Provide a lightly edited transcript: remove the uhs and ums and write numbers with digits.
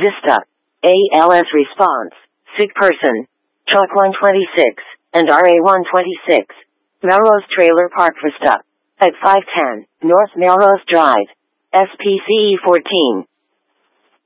Vista. ALS response. Sick person. Truck 126 and RA 126. Melrose Trailer Park Vista. At 510 North Melrose Drive. SPCE 14.